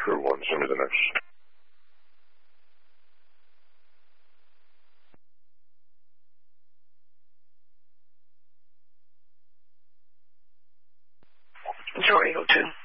Pier 1, send me the next. Control Eagle 2.